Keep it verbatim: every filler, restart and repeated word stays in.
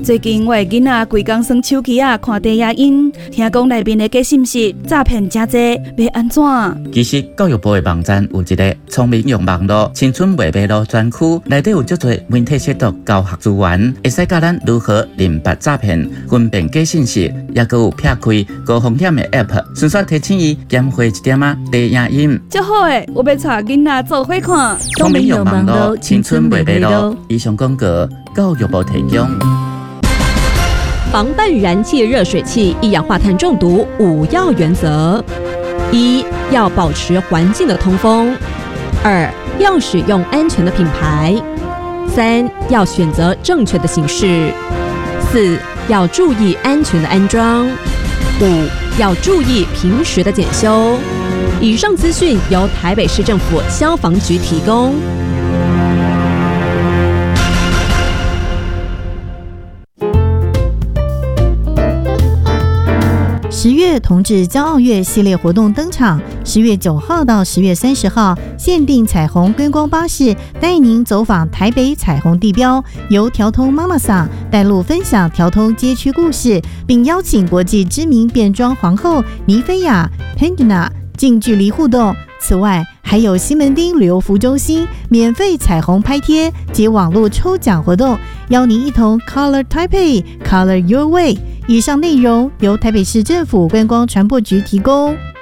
最近我的囡仔规工耍手机啊，看低影音，听讲内面的假信息、诈骗真多，要安怎？ 其实教育部的网站有一个聪明用网络青春未迷路专区，内底有足多媒体识读教学资源，会使教咱如何认别诈骗、分辨假信息，也佮有撇开高风险的 App， 顺续提醒伊减花一点啊低影音。 足好诶，我要带囡仔做伙看。 聪明用网络青春未迷路，以上广告教育部提供。 防范燃气热水器一氧化碳中毒五要原则：一、要保持环境的通风；二、要使用安全的品牌；三、要选择正确的形式；四、要注意安全的安装；五、要注意平时的检修。以上资讯由台北市政府消防局提供。 十月同志骄傲月系列活动登场，十月九号到十月三十号，限定彩虹观光巴士带您走访台北彩虹地标，由调通妈妈桑带路分享调通街区故事，并邀请国际知名变装皇后尼菲亚 Pandana 近距离互动。此外，还有西门町旅游服中心免费彩虹拍贴及网络抽奖活动，邀您一同 Color Taipei Color Your Way。以上内容由台北市政府观光传播局提供。